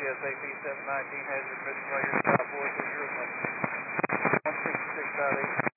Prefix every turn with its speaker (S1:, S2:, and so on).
S1: CSAP 719 has been written by your stop voice of your 166.8.